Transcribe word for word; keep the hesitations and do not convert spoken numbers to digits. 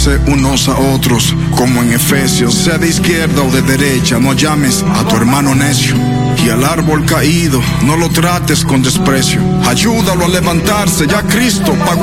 amarse unos a otros, como en Efesios, sea de izquierda o de derecha, no llames a tu hermano necio. Y al árbol caído, no lo trates con desprecio. Ayúdalo a levantarse, ya Cristo pagó